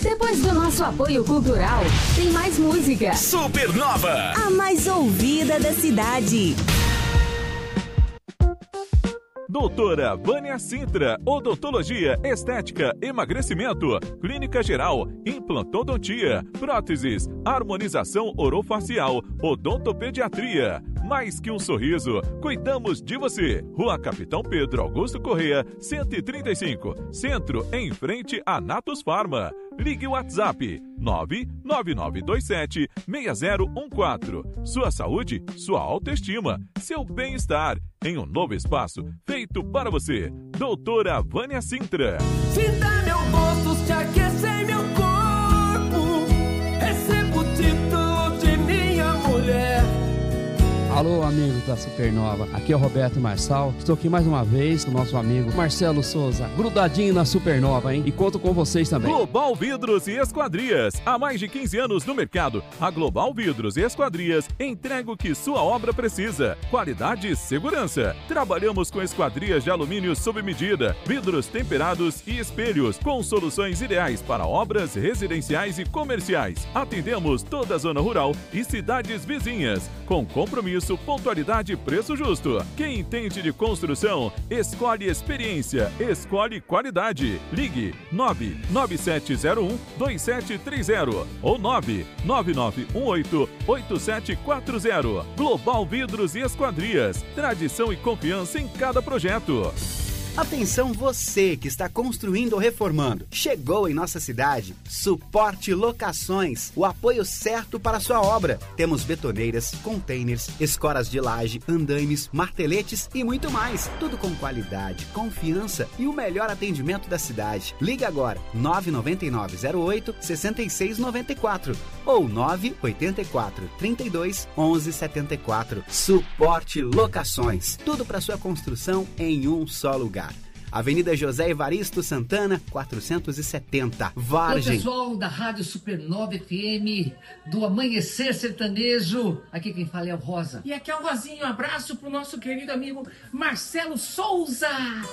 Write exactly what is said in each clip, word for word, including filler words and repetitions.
Depois do nosso apoio cultural, tem mais música. Supernova, a mais ouvida da cidade. Doutora Vânia Sintra, odontologia, estética, emagrecimento, clínica geral, implantodontia, próteses, harmonização orofacial, odontopediatria. Mais que um sorriso, cuidamos de você. Rua Capitão Pedro Augusto Corrêa, cento e trinta e cinco, Centro, em frente a Natus Pharma. Ligue o WhatsApp nove nove nove dois sete seis zero um quatro. Sua saúde, sua autoestima, seu bem-estar em um novo espaço feito para você. Doutora Vânia Sintra. Sinta meu gosto, te aquecer meu corpo. Recebo o título de minha mulher. Alô, amigos da Supernova, aqui é o Roberto Marçal. Estou aqui mais uma vez com o nosso amigo Marcelo Souza, grudadinho na Supernova, hein? E conto com vocês também. Global Vidros e Esquadrias, há mais de quinze anos no mercado. A Global Vidros e Esquadrias entrega o que sua obra precisa. Qualidade e segurança. Trabalhamos com esquadrias de alumínio sob medida, vidros temperados e espelhos, com soluções ideais para obras residenciais e comerciais. Atendemos toda a zona rural e cidades vizinhas, com compromisso, pontualidade e preço justo. Quem entende de construção, escolhe experiência, escolhe qualidade. Ligue nove nove sete zero um dois sete três zero ou nove nove nove um oito oito sete quatro zero. Global Vidros e Esquadrias, tradição e confiança em cada projeto. Atenção você que está construindo ou reformando. Chegou em nossa cidade Suporte Locações, o apoio certo para a sua obra. Temos betoneiras, containers, escoras de laje, andaimes, marteletes e muito mais. Tudo com qualidade, confiança e o melhor atendimento da cidade. Ligue agora nove nove nove zero oito seis seis nove quatro ou nove oito quatro trinta e dois onze setenta e quatro. Suporte Locações. Tudo para sua construção em um só lugar. Avenida José Evaristo Santana, quatrocentos e setenta, Vargem. Oi, pessoal da Rádio Supernova F M, do Amanhecer Sertanejo. Aqui quem fala é o Rosa. E aqui é o Rosinho. Um abraço pro nosso querido amigo Marcelo Souza,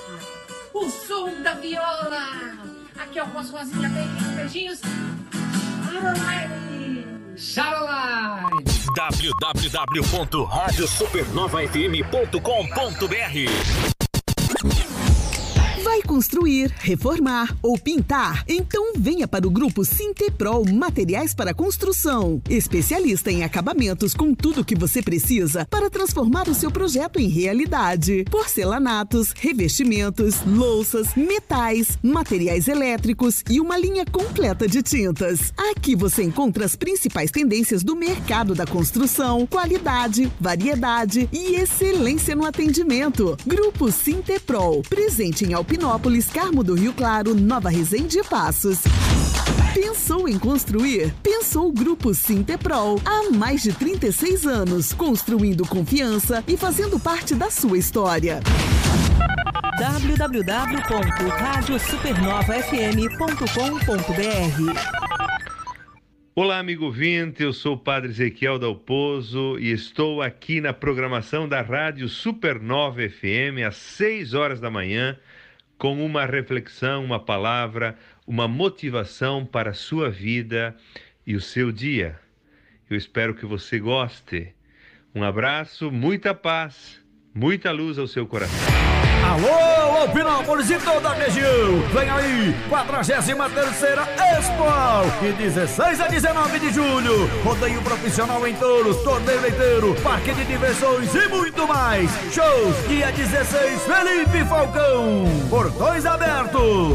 o som da viola. Aqui é o Rosa, Rosinha. Beijinhos. Caroline. Caroline. w w w ponto rádio supernova f m ponto com ponto b r. Vai construir, reformar ou pintar? Então venha para o Grupo Sinteprol Materiais para Construção. Especialista em acabamentos com tudo o que você precisa para transformar o seu projeto em realidade. Porcelanatos, revestimentos, louças, metais, materiais elétricos e uma linha completa de tintas. Aqui você encontra as principais tendências do mercado da construção, qualidade, variedade e excelência no atendimento. Grupo Sinteprol, presente em Alpinópolis, Carmo do Rio Claro, Nova Resende e Passos. Pensou em construir? Pensou o Grupo Sinteprol. Há mais de trinta e seis anos, construindo confiança e fazendo parte da sua história. w w w ponto rádio supernova f m ponto com ponto b r. Olá, amigo ouvinte, eu sou o Padre Ezequiel Dalpozo e estou aqui na programação da Rádio Supernova F M às seis horas da manhã com uma reflexão, uma palavra, uma motivação para a sua vida e o seu dia. Eu espero que você goste. Um abraço, muita paz, muita luz ao seu coração. Alô, Alpinópolis e toda a região! Vem aí, quadragésima terceira Expo! De dezesseis a dezenove de julho, rodeio profissional em touros, torneio leiteiro, parque de diversões e muito mais! Shows, dia dezesseis, Felipe Falcão! Portões abertos!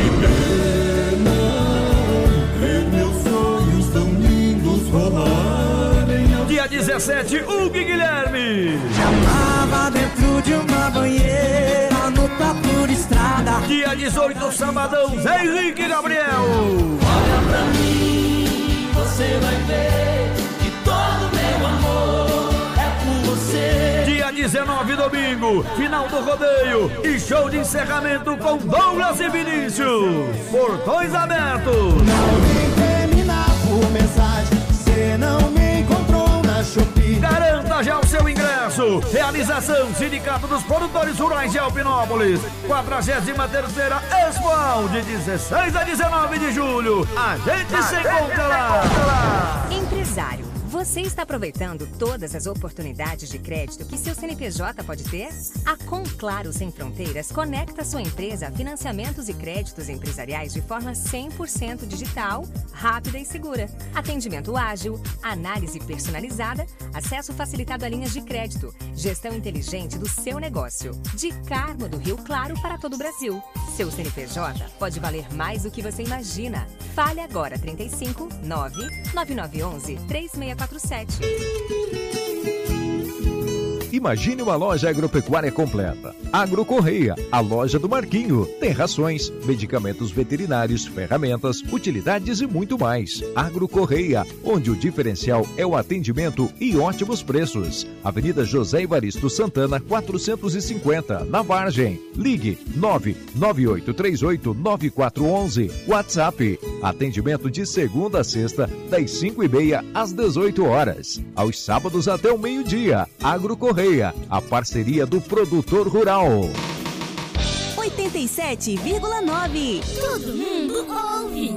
Meus sonhos tão lindos rolarem. Dia dezessete, Hugo e Guilherme! Amava dentro de uma banheira, luta por estrada. Dia dezoito, sabadão, Zé Henrique e Gabriel! Olha pra mim, você vai ver que todo meu amor é por você. Dia dezenove, domingo, final do rodeio e show de encerramento com Douglas e Vinícius. Portões abertos. Não vem terminar por mensagem, cê não me encontrou na Shopee. Garanta já o seu ingresso Realização Sindicato dos Produtores Rurais de Alpinópolis. quadragésima terceira Expo de dezesseis a dezenove de julho. A gente a se gente encontra lá. Empresário, você está aproveitando todas as oportunidades de crédito que seu C N P J pode ter? A Conclaro Sem Fronteiras conecta sua empresa a financiamentos e créditos empresariais de forma cem por cento digital, rápida e segura. Atendimento ágil, análise personalizada, acesso facilitado a linhas de crédito, gestão inteligente do seu negócio. De Carmo do Rio Claro para todo o Brasil. Seu C N P J pode valer mais do que você imagina. Fale agora trinta e cinco, nove nove nove um um, três seis quatro sete. Imagine uma loja agropecuária completa. Agro Correia, a loja do Marquinho. Tem rações, medicamentos veterinários, ferramentas, utilidades e muito mais. Agro Correia, onde o diferencial é o atendimento e ótimos preços. Avenida José Evaristo Santana, quatrocentos e cinquenta, na Vargem. Ligue nove nove oito três oito nove quatro um um. WhatsApp. Atendimento de segunda a sexta, das cinco e meia às dezoito horas. Aos sábados até o meio-dia. Agro Correia, a parceria do produtor rural. oitenta e sete vírgula nove. Todo mundo ouve.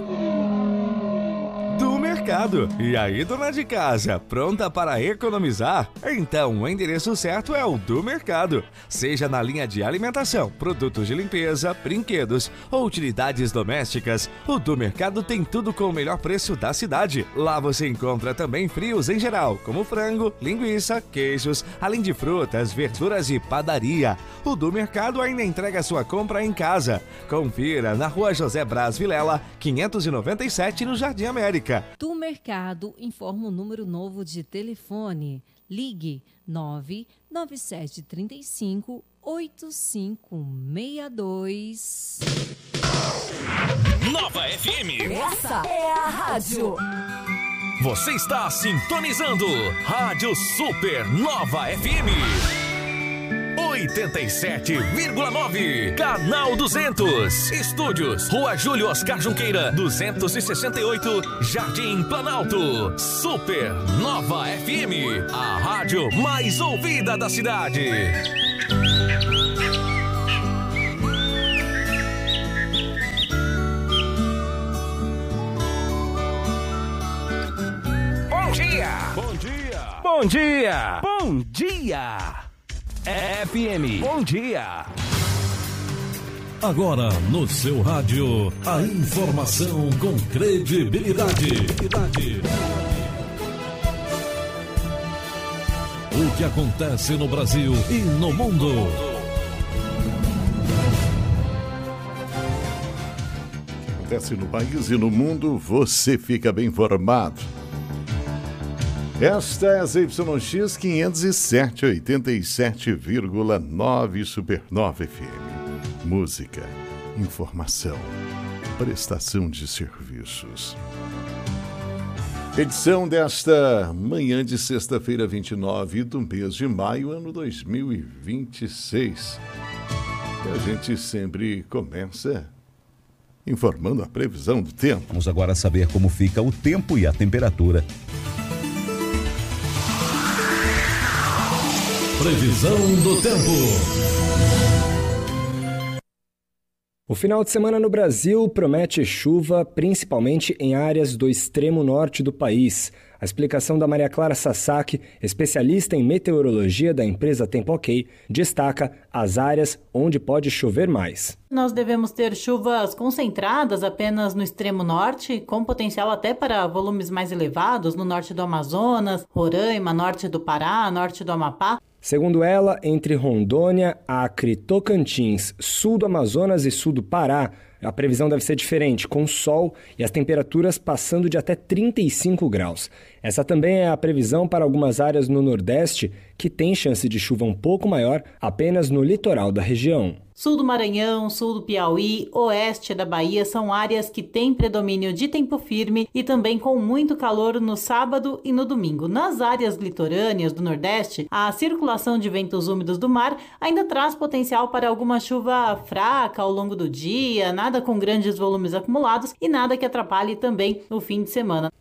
Do mercado. E aí, dona de casa, pronta para economizar? Então, o endereço certo é o do mercado. Seja na linha de alimentação, produtos de limpeza, brinquedos ou utilidades domésticas, o do mercado tem tudo com o melhor preço da cidade. Lá você encontra também frios em geral, como frango, linguiça, queijos, além de frutas, verduras e padaria. O do mercado ainda entrega sua compra em casa. Confira na Rua José Braz Vilela, quinhentos e noventa e sete, no Jardim América. Do Mercado informa o número novo de telefone. Ligue nove nove sete três cinco oito cinco seis dois. Nova F M. Essa é a rádio. Você está sintonizando Rádio Super Nova F M. oitenta e sete vírgula nove, Canal duzentos, Estúdios, Rua Júlio Oscar Junqueira, duzentos e sessenta e oito, Jardim Planalto. Super Nova F M, a rádio mais ouvida da cidade. Bom dia! Bom dia! Bom dia! Bom dia! F M. Bom dia! Agora no seu rádio, a informação com credibilidade. O que acontece no Brasil e no mundo. O que acontece no país e no mundo, você fica bem informado. Esta é a Z Y X quinhentos e sete, oitenta e sete vírgula nove Supernova F M. Música, informação, prestação de serviços. Edição desta manhã de sexta-feira, vinte e nove do mês de maio, ano dois mil e vinte e seis. E a gente sempre começa informando a previsão do tempo. Vamos agora saber como fica o tempo e a temperatura. Previsão do tempo. O final de semana no Brasil promete chuva, principalmente em áreas do extremo norte do país. A explicação da Maria Clara Sasaki, especialista em meteorologia da empresa Tempo Ok, destaca as áreas onde pode chover mais. Nós devemos ter chuvas concentradas apenas no extremo norte, com potencial até para volumes mais elevados no norte do Amazonas, Roraima, norte do Pará, norte do Amapá. Segundo ela, entre Rondônia, Acre, Tocantins, sul do Amazonas e sul do Pará, a previsão deve ser diferente, com sol e as temperaturas passando de até trinta e cinco graus. Essa também é a previsão para algumas áreas no Nordeste, que tem chance de chuva um pouco maior apenas no litoral da região. Sul do Maranhão, sul do Piauí, oeste da Bahia são áreas que têm predomínio de tempo firme e também com muito calor no sábado e no domingo. Nas áreas litorâneas do Nordeste, a circulação de ventos úmidos do mar ainda traz potencial para alguma chuva fraca ao longo do dia, nada com grandes volumes acumulados e nada que atrapalhe também o fim de semana.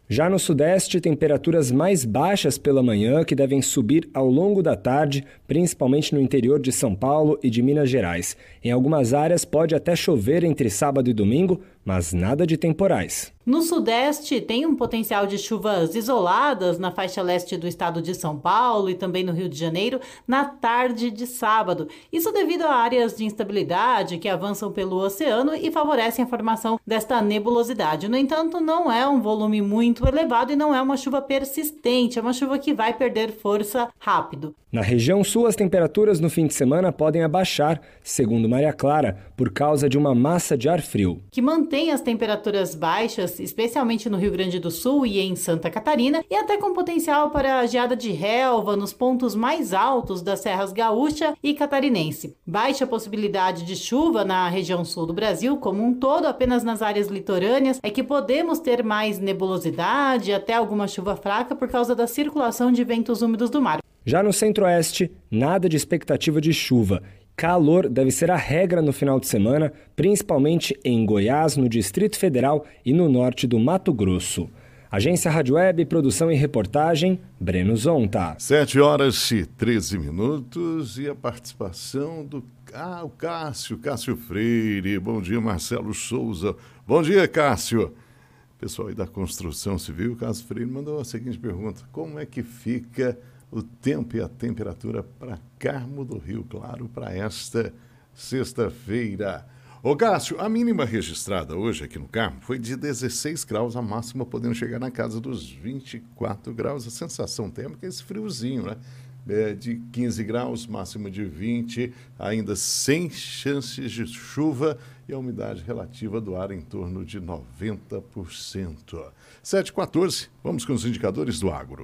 Já no Sudeste, temperaturas mais baixas pela manhã que devem subir ao longo da tarde, principalmente no interior de São Paulo e de Minas Gerais. Em algumas áreas pode até chover entre sábado e domingo, mas nada de temporais. No Sudeste, tem um potencial de chuvas isoladas na faixa leste do estado de São Paulo e também no Rio de Janeiro na tarde de sábado. Isso devido a áreas de instabilidade que avançam pelo oceano e favorecem a formação desta nebulosidade. No entanto, não é um volume muito elevado e não é uma chuva persistente, é uma chuva que vai perder força rápido. Na região sul, as temperaturas no fim de semana podem abaixar, segundo Maria Clara, por causa de uma massa de ar frio, que mantém as temperaturas baixas, especialmente no Rio Grande do Sul e em Santa Catarina, e até com potencial para geada de relva nos pontos mais altos das serras gaúcha e catarinense. Baixa possibilidade de chuva na região sul do Brasil como um todo, apenas nas áreas litorâneas é que podemos ter mais nebulosidade, até alguma chuva fraca por causa da circulação de ventos úmidos do mar. Já no centro-oeste, nada de expectativa de chuva. Calor deve ser a regra no final de semana, principalmente em Goiás, no Distrito Federal e no norte do Mato Grosso. Agência Rádio Web, produção e reportagem, Breno Zonta. Sete horas e treze minutos e a participação do ah, o Cássio, Cássio Freire. Bom dia, Marcelo Souza. Bom dia, Cássio. Pessoal aí da construção civil, Cássio Freire mandou a seguinte pergunta: como é que fica o tempo e a temperatura para Carmo do Rio Claro para esta sexta-feira? Ô Cássio, a mínima registrada hoje aqui no Carmo foi de dezesseis graus, a máxima podendo chegar na casa dos vinte e quatro graus. A sensação térmica é esse friozinho, né? É de quinze graus, máxima de vinte, ainda sem chances de chuva e a umidade relativa do ar em torno de noventa por cento. sete e quatorze, vamos com os indicadores do agro.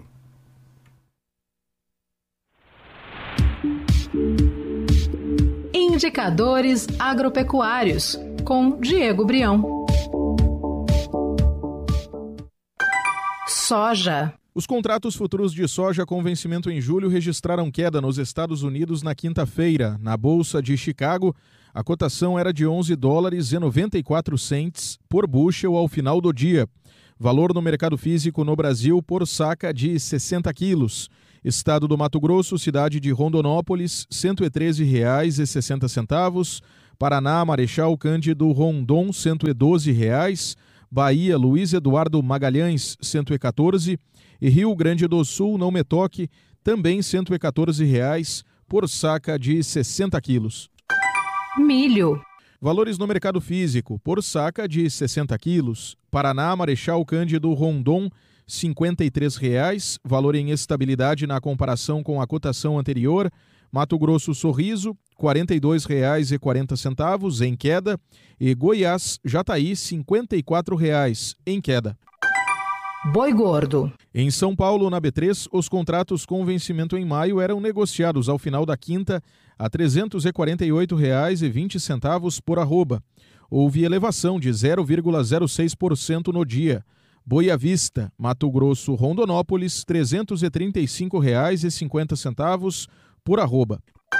Indicadores agropecuários, com Diego Brião. Soja. Os contratos futuros de soja com vencimento em julho registraram queda nos Estados Unidos na quinta-feira. Na Bolsa de Chicago, a cotação era de onze dólares e noventa e quatro centes por bushel ao final do dia. Valor no mercado físico no Brasil por saca de sessenta quilos. Estado do Mato Grosso, cidade de Rondonópolis, cento e treze reais e sessenta centavos. Paraná, Marechal Cândido Rondon, cento e doze reais. Bahia, Luiz Eduardo Magalhães, cento e quatorze. E Rio Grande do Sul, Não Me Toque, também cento e quatorze reais por saca de sessenta quilos. Milho. Valores no mercado físico, por saca de sessenta quilos. Paraná, Marechal Cândido Rondon, cinquenta e três reais, valor em estabilidade na comparação com a cotação anterior. Mato Grosso Sorriso, quarenta e dois reais e quarenta centavos, em queda. E Goiás, Jataí, cinquenta e quatro reais, em queda. Boi gordo. Em São Paulo, na B três, os contratos com vencimento em maio eram negociados ao final da quinta a trezentos e quarenta e oito reais e vinte centavos por arroba. Houve elevação de zero vírgula zero seis por cento no dia. Boi à vista, Mato Grosso, Rondonópolis, trezentos e trinta e cinco reais e cinquenta centavos por arroba.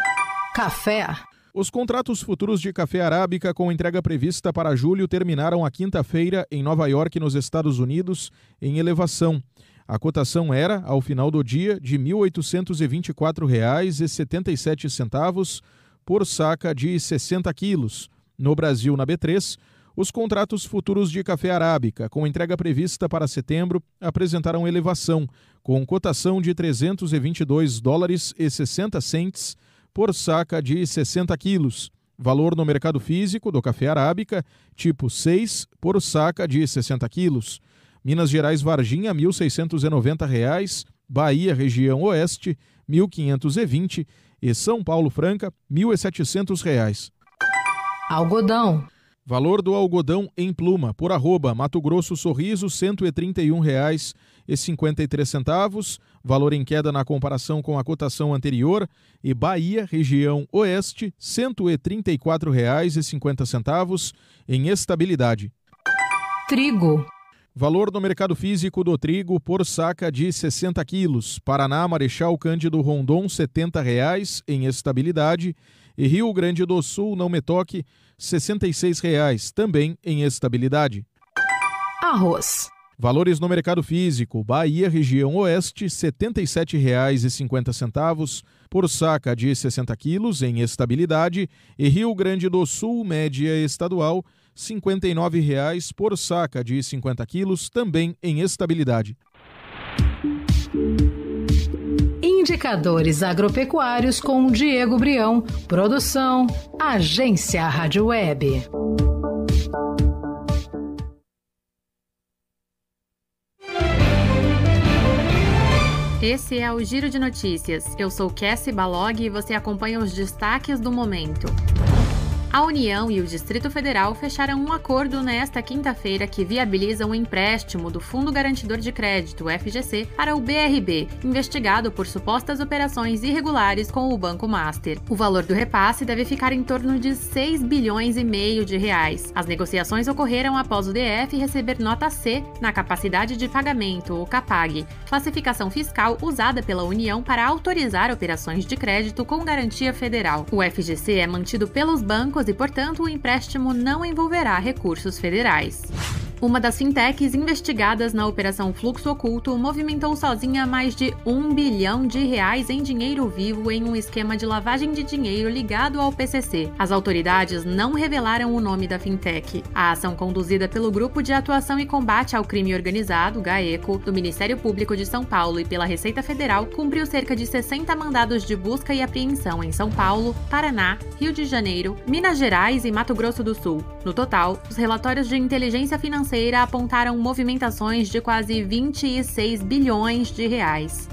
Café. Os contratos futuros de café arábica com entrega prevista para julho terminaram a quinta-feira em Nova York, nos Estados Unidos, em elevação. A cotação era, ao final do dia, de mil oitocentos e vinte e quatro reais e setenta e sete centavos por saca de sessenta quilos. No Brasil, na B três, os contratos futuros de café arábica, com entrega prevista para setembro, apresentaram elevação, com cotação de trezentos e vinte e dois dólares e sessenta centes por saca de sessenta quilos. Valor no mercado físico do café arábica, tipo seis, por saca de sessenta quilos. Minas Gerais Varginha, mil seiscentos e noventa reais. Bahia, região oeste, mil quinhentos e vinte. E São Paulo Franca, mil e setecentos reais. Algodão. Valor do algodão em pluma, por arroba, Mato Grosso Sorriso, cento e trinta e um reais e cinquenta e três centavos, valor em queda na comparação com a cotação anterior. E Bahia, região oeste, cento e trinta e quatro reais e cinquenta centavos, em estabilidade. Trigo. Valor no mercado físico do trigo por saca de sessenta quilos. Paraná, Marechal Cândido Rondon, setenta reais, em estabilidade. E Rio Grande do Sul, Não Me Toque, sessenta e seis reais, também em estabilidade. Arroz. Valores no mercado físico: Bahia, região oeste, setenta e sete reais e cinquenta centavos por saca de sessenta quilos em estabilidade, e Rio Grande do Sul, média estadual, cinquenta e nove reais por saca de cinquenta quilos, também em estabilidade. Indicadores agropecuários com Diego Brião. Produção, Agência Rádio Web. Esse é o Giro de Notícias. Eu sou Cassie Balog e você acompanha os destaques do momento. A União e o Distrito Federal fecharam um acordo nesta quinta-feira que viabiliza um empréstimo do Fundo Garantidor de Crédito, o F G C, para o B R B, investigado por supostas operações irregulares com o Banco Master. O valor do repasse deve ficar em torno de seis bilhões e meio de reais. As negociações ocorreram após o D F receber nota C na capacidade de pagamento, o CAPAG, classificação fiscal usada pela União para autorizar operações de crédito com garantia federal. O F G C é mantido pelos bancos e, portanto, o empréstimo não envolverá recursos federais. Uma das fintechs investigadas na Operação Fluxo Oculto movimentou sozinha mais de um bilhão de reais em dinheiro vivo em um esquema de lavagem de dinheiro ligado ao P C C. As autoridades não revelaram o nome da fintech. A ação conduzida pelo Grupo de Atuação e Combate ao Crime Organizado, GAECO, do Ministério Público de São Paulo e pela Receita Federal, cumpriu cerca de sessenta mandados de busca e apreensão em São Paulo, Paraná, Rio de Janeiro, Minas Gerais e Mato Grosso do Sul. No total, os relatórios de inteligência financeira apontaram movimentações de quase vinte e seis bilhões de reais.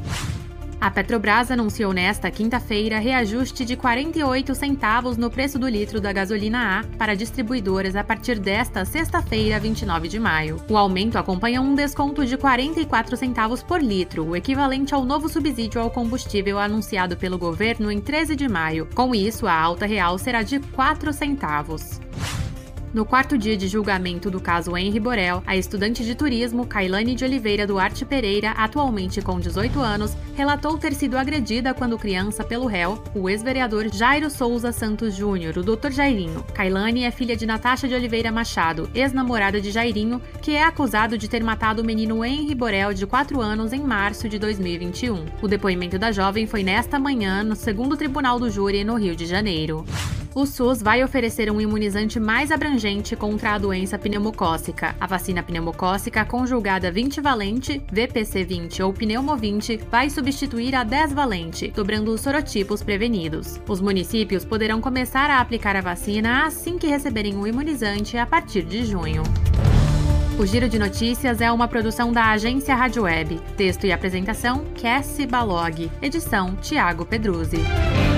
A Petrobras anunciou nesta quinta-feira reajuste de quarenta e oito centavos no preço do litro da gasolina A para distribuidoras a partir desta sexta-feira, vinte e nove de maio. O aumento acompanha um desconto de quarenta e quatro centavos por litro, o equivalente ao novo subsídio ao combustível anunciado pelo governo em treze de maio. Com isso, a alta real será de quatro centavos. No quarto dia de julgamento do caso Henri Borel, a estudante de turismo Kailane de Oliveira Duarte Pereira, atualmente com dezoito anos, relatou ter sido agredida quando criança pelo réu, o ex-vereador Jairo Souza Santos Júnior, o doutor Jairinho. Kailane é filha de Natasha de Oliveira Machado, ex-namorada de Jairinho, que é acusado de ter matado o menino Henri Borel, de quatro anos, em março de dois mil e vinte e um. O depoimento da jovem foi nesta manhã no segundo Tribunal do Júri, no Rio de Janeiro. O SUS vai oferecer um imunizante mais abrangente contra a doença pneumocócica. A vacina pneumocócica conjugada vinte valente, V P C vinte ou Pneumovinte, vai substituir a dez valente, dobrando os sorotipos prevenidos. Os municípios poderão começar a aplicar a vacina assim que receberem o imunizante a partir de junho. O Giro de Notícias é uma produção da Agência Rádio Web. Texto e apresentação, Cassie Balog. Edição, Tiago Pedruzzi.